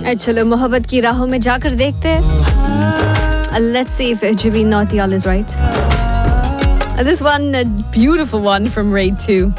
चलो मोहब्बत की राहों में जाकर देखते हैं. Let's see if Jibin Nautiyal is right. This one, a beautiful one from Raid 2.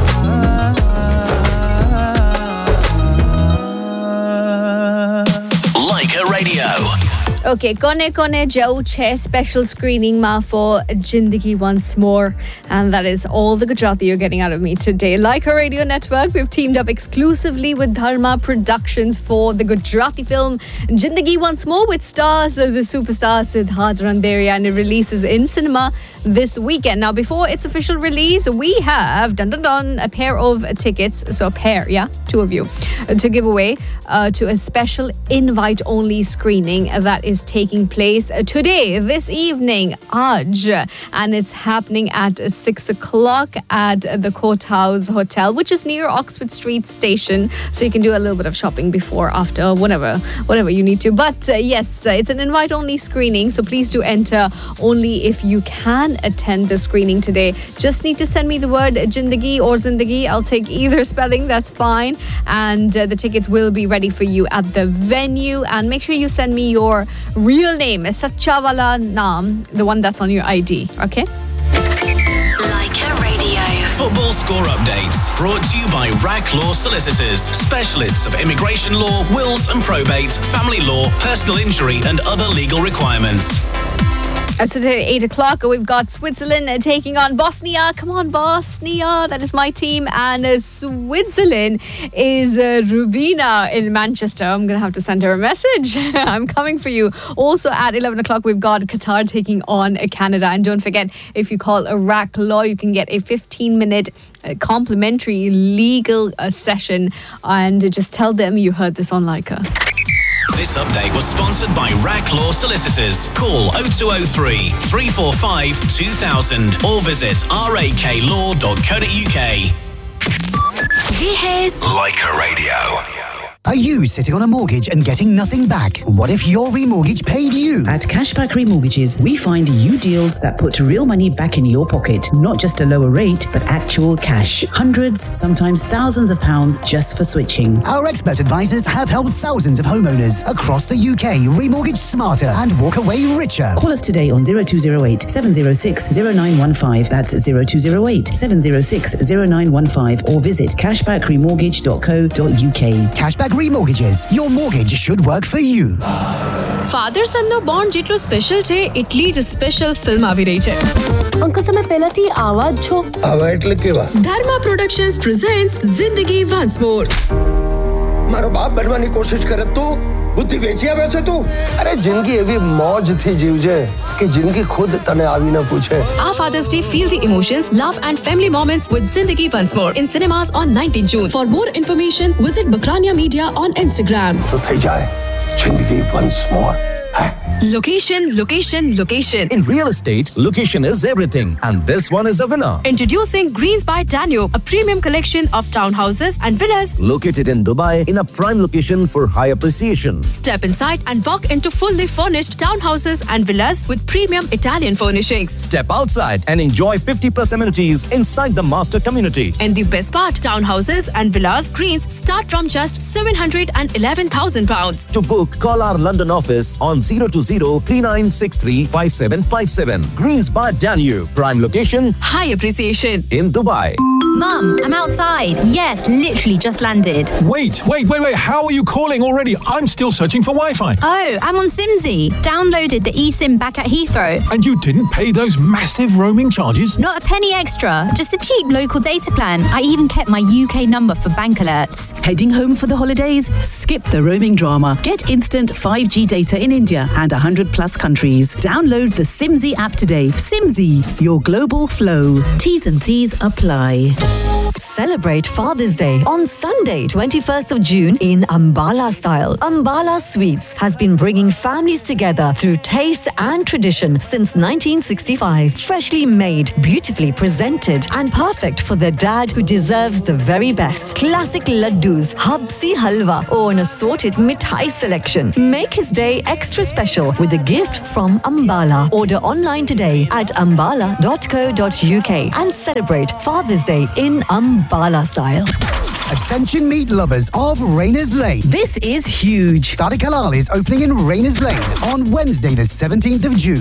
Okay, Kone Jau Che special screening ma for Jindagi Once More. And that is all the Gujarati you're getting out of me today. Like our radio network, we've teamed up exclusively with Dharma Productions for the Gujarati film Jindagi Once More with stars the superstar Siddharth Randeria, and it releases in cinema this weekend. Now, before its official release, we have a pair of tickets. So a pair, yeah, two of you, to give away to a special invite-only screening that is taking place today, this evening, Aaj, and it's happening at 6 o'clock at the Courthouse Hotel, which is near Oxford Street Station. So you can do a little bit of shopping before, after, whatever you need to. But yes, it's an invite-only screening, so please do enter only if you can attend the screening today. Just need to send me the word Jindagi or Zindagi. I'll take either spelling, that's fine. And the tickets will be ready for you at the venue. And make sure you send me your real name, Sacha wala naam, the one that's on your ID, okay? Leica Radio. Football score updates brought to you by RAK Law Solicitors, specialists of immigration law, wills and probate, family law, personal injury and other legal requirements. So today at 8 o'clock, we've got Switzerland taking on Bosnia. Come on, Bosnia. That is my team. And Switzerland is Rubina in Manchester. I'm going to have to send her a message. I'm coming for you. Also at 11 o'clock, we've got Qatar taking on Canada. And don't forget, if you call RAK Law, you can get a 15-minute complimentary legal session. And just tell them you heard this on Leica. This update was sponsored by RAK Law Solicitors. Call 0203 345 2000 or visit raklaw.co.uk. Leica Radio. Are you sitting on a mortgage and getting nothing back? What if your remortgage paid you? At Cashback Remortgages, we find you deals that put real money back in your pocket. Not just a lower rate, but actual cash. Hundreds, sometimes thousands of pounds just for switching. Our expert advisors have helped thousands of homeowners across the UK remortgage smarter and walk away richer. Call us today on 0208 706 0915. That's 0208 706 0915 or visit cashbackremortgage.co.uk. Cashback Remortgages. Your mortgage should work for you. Father son no bond જેટલો special છે એટલી જ special film આવી રહી છે. Uncle તમે પહેલાથી આવા જ છો. આવા એટલે કેવા? Dharma Productions presents Zindagi Once More. મારો બાપ બનવાની કોશિશ કરે તું બુદ્ધિ વેચી આવ્યો છે તું. અરે જિંદગી એવી મોજથી જીવજે કે જિંદગી ખુદ તને આવી ન પૂછે. Our Father's Day, feel the emotions, love and family moments with Zindagi Once More in cinemas on 19 June. For more information, visit Bakrania Media on Instagram. તો થઈ જાય જિંદગી once more. Location. In real estate, location is everything. And this one is a winner. Introducing Greens by Danube, a premium collection of townhouses and villas located in Dubai in a prime location for high appreciation. Step inside and walk into fully furnished townhouses and villas with premium Italian furnishings. Step outside and enjoy 50+ amenities inside the master community. And the best part, townhouses and villas Greens start from just £711,000. To book, call our London office on 020-3963-5757. Greens by Danube. Prime location. High appreciation. In Dubai. Mum, I'm outside. Yes, literally just landed. Wait. How are you calling already? I'm still searching for Wi-Fi. Oh, I'm on Simsy. Downloaded the eSIM back at Heathrow. And you didn't pay those massive roaming charges? Not a penny extra. Just a cheap local data plan. I even kept my UK number for bank alerts. Heading home for the holidays? Skip the roaming drama. Get instant 5G data in India and 100+ countries. Download the Simsy app today. Simsy, your global flow. T's and C's apply. Celebrate Father's Day on Sunday, 21st of June in Ambala style. Ambala Sweets has been bringing families together through taste and tradition since 1965. Freshly made, beautifully presented and perfect for the dad who deserves the very best. Classic laddus, habsi halwa or an assorted mithai selection. Make his day extra special with a gift from Ambala. Order online today at ambala.co.uk and celebrate Father's Day in Ambala style. Attention meat lovers of Rayners Lane. This is huge. Tariq Halal is opening in Rayners Lane on Wednesday the 17th of June.